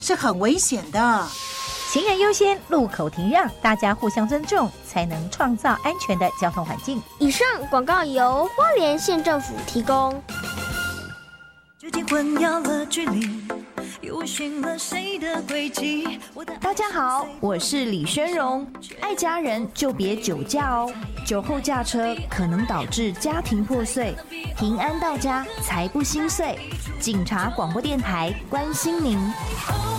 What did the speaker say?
是很危险的。 行人优先，路口停让，大家互相尊重，才能创造安全的交通环境。 以上广告由花莲县政府提供。 究竟混淆了距离，又寻了谁的轨迹？ 大家好，我是李宣荣。爱家人就别酒驾哦，酒后驾车可能导致家庭破碎，平安到家才不心碎。警察广播电台关心您。